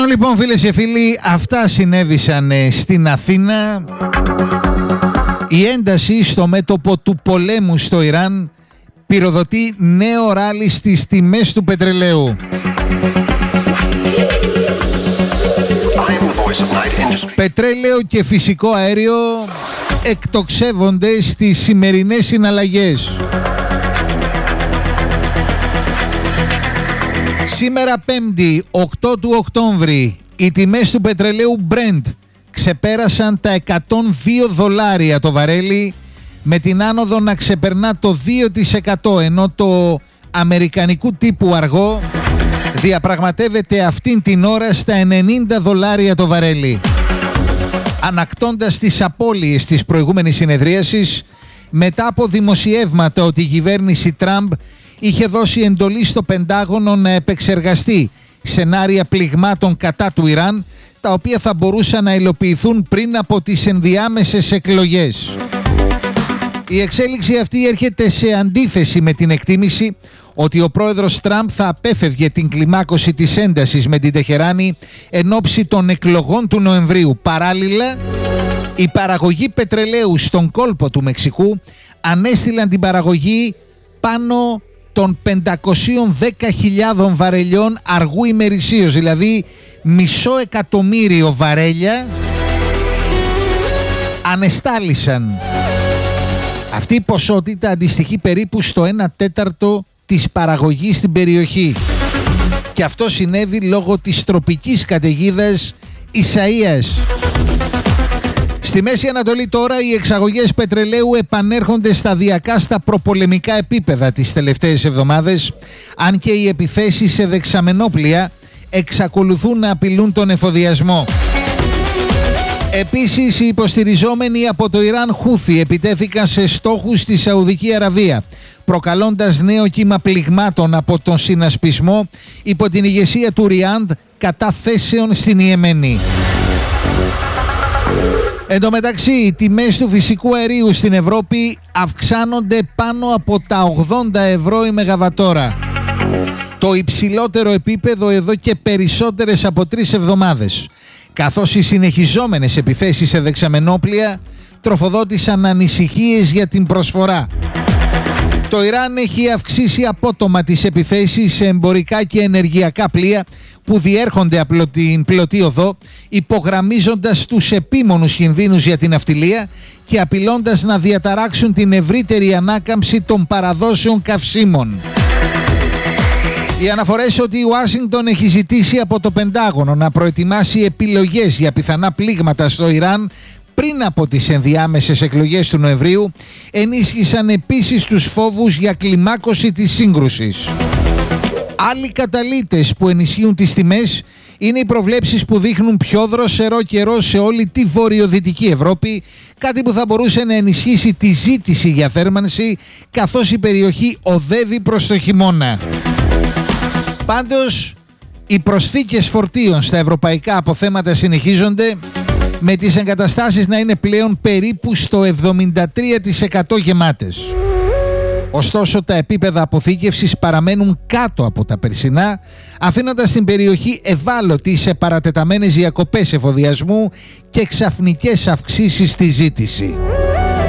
Λοιπόν, φίλες και φίλοι, αυτά συνέβησαν στην Αθήνα. Η ένταση στο μέτωπο του πολέμου στο Ιράν πυροδοτεί νέο ράλι στις τιμές του πετρελαίου. Πετρέλαιο και φυσικό αέριο εκτοξεύονται στις σημερινές συναλλαγές. Σήμερα Πέμπτη, 8 του Οκτώβρη, οι τιμές του πετρελαίου Brent ξεπέρασαν τα $102 το βαρέλι, με την άνοδο να ξεπερνά το 2%, ενώ το αμερικανικού τύπου αργό διαπραγματεύεται αυτήν την ώρα στα $90 το βαρέλι. Ανακτώντας τις απώλειες της προηγούμενης συνεδρίασης, μετά από δημοσιεύματα ότι η κυβέρνηση Τραμπ είχε δώσει εντολή στο Πεντάγωνο να επεξεργαστεί σενάρια πληγμάτων κατά του Ιράν, τα οποία θα μπορούσαν να υλοποιηθούν πριν από τις ενδιάμεσες εκλογές. Η εξέλιξη αυτή έρχεται σε αντίθεση με την εκτίμηση ότι ο πρόεδρος Τραμπ θα απέφευγε την κλιμάκωση της έντασης με την Τεχεράνη εν ώψη των εκλογών του Νοεμβρίου. Παράλληλα, η παραγωγή πετρελαίου στον κόλπο του Μεξικού ανέστηλαν την παραγωγή πάνω των 510.000 βαρελιών αργού ημερησίως, δηλαδή 500.000 βαρέλια ανεστάλησαν. Αυτή η ποσότητα αντιστοιχεί περίπου στο 1/4 της παραγωγής στην περιοχή. Και αυτό συνέβη λόγω της τροπικής καταιγίδας Ισαΐας. Στη Μέση Ανατολή τώρα οι εξαγωγές πετρελαίου επανέρχονται σταδιακά στα προπολεμικά επίπεδα τις τελευταίες εβδομάδες, αν και οι επιθέσεις σε δεξαμενόπλια εξακολουθούν να απειλούν τον εφοδιασμό. Επίσης, οι υποστηριζόμενοι από το Ιράν Χούθι επιτέθηκαν σε στόχους στη Σαουδική Αραβία, προκαλώντας νέο κύμα πληγμάτων από τον συνασπισμό υπό την ηγεσία του Ριάντ κατά θέσεων στην Ιεμένη. Εν τω μεταξύ, οι τιμές του φυσικού αερίου στην Ευρώπη αυξάνονται πάνω από τα 80 ευρώ η μεγαβατόρα. Το υψηλότερο επίπεδο εδώ και περισσότερες από 3 εβδομάδες. Καθώς οι συνεχιζόμενες επιθέσεις σε δεξαμενόπλια τροφοδότησαν ανησυχίες για την προσφορά. Το Ιράν έχει αυξήσει απότομα τις επιθέσεις σε εμπορικά και ενεργειακά πλοία που διέρχονται από την πλωτή οδό, υπογραμμίζοντας τους επίμονους κινδύνους για την ναυτιλία και απειλώντας να διαταράξουν την ευρύτερη ανάκαμψη των παραδόσεων καυσίμων. Οι αναφορές ότι η Ουάσιγκτον έχει ζητήσει από το Πεντάγωνο να προετοιμάσει επιλογές για πιθανά πλήγματα στο Ιράν πριν από τις ενδιάμεσες εκλογές του Νοεμβρίου ενίσχυσαν επίσης τους φόβους για κλιμάκωση της σύγκρουσης. Άλλοι καταλύτες που ενισχύουν τις τιμές είναι οι προβλέψεις που δείχνουν πιο δροσερό καιρό σε όλη τη βορειοδυτική Ευρώπη, κάτι που θα μπορούσε να ενισχύσει τη ζήτηση για θέρμανση καθώς η περιοχή οδεύει προς το χειμώνα. Πάντως, οι προσθήκες φορτίων στα ευρωπαϊκά αποθέματα συνεχίζονται, με τις εγκαταστάσεις να είναι πλέον περίπου στο 73% γεμάτες. Ωστόσο, τα επίπεδα αποθήκευσης παραμένουν κάτω από τα περσινά, αφήνοντας την περιοχή ευάλωτη σε παρατεταμένες διακοπές εφοδιασμού και ξαφνικές αυξήσεις στη ζήτηση.